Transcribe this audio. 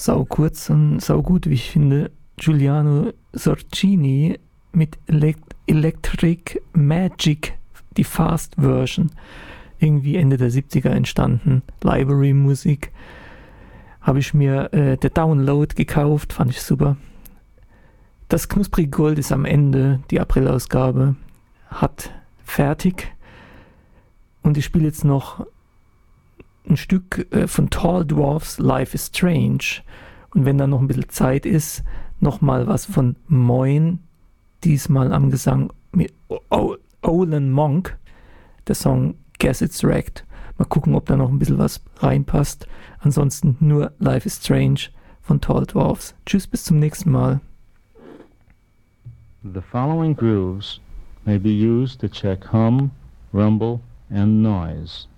sau kurz und sau gut, wie ich finde. Giuliano Sorcini mit Electric Magic, die Fast Version. Irgendwie Ende der 70er entstanden. Library-Musik. Habe ich mir der Download gekauft, fand ich super. Das Knusprige Gold ist am Ende, die April-Ausgabe, hat fertig. Und ich spiele jetzt noch ein Stück von Tall Dwarfs, Life is Strange. Und wenn da noch ein bisschen Zeit ist, nochmal was von Moin, diesmal am Gesang mit Olin Monk, der Song Guess It's Wrecked. Mal gucken, ob da noch ein bisschen was reinpasst. Ansonsten nur Life is Strange von Tall Dwarfs. Tschüss, bis zum nächsten Mal. The following grooves may be used to check hum, rumble, and noise.